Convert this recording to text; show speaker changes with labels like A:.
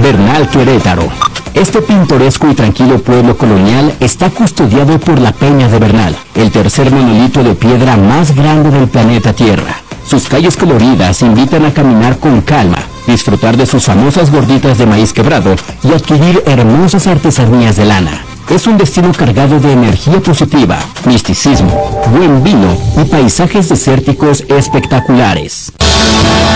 A: Bernal, Querétaro. Este pintoresco y tranquilo pueblo colonial está custodiado por la Peña de Bernal, el tercer monolito de piedra más grande del planeta Tierra. Sus calles coloridas invitan a caminar con calma, disfrutar de sus famosas gorditas de maíz quebrado y adquirir hermosas artesanías de lana. Es un destino cargado de energía positiva, misticismo, buen vino y paisajes desérticos espectaculares.